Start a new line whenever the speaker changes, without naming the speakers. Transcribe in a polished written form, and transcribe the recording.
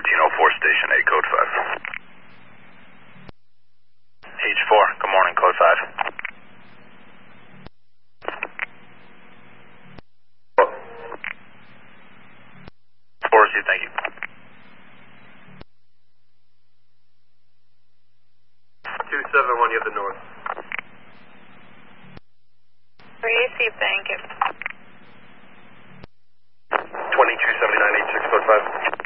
1404, Station 8, Code 5. H4, good morning, Code 5. 4C, thank you.
271, you have the north.
3AC, thank you.
2279, 86, Code 5.